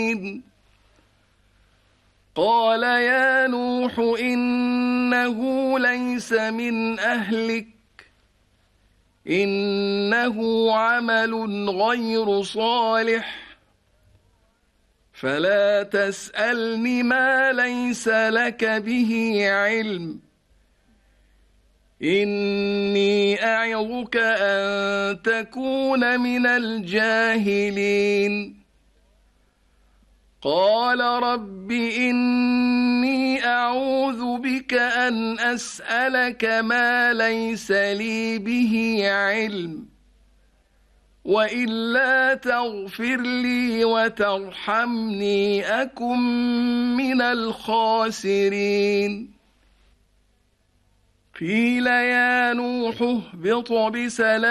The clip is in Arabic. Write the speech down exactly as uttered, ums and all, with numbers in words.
قال يا نوح إنه ليس من أهلك إنه عمل غير صالح فلا تسألني ما ليس لك به علم إني أعظك أن تكون من الجاهلين قال رب إني أعوذ بك أن أسألك ما ليس لي به علم وإلا تغفر لي وترحمني أكن من الخاسرين قيل يا نوح اهبط بسلام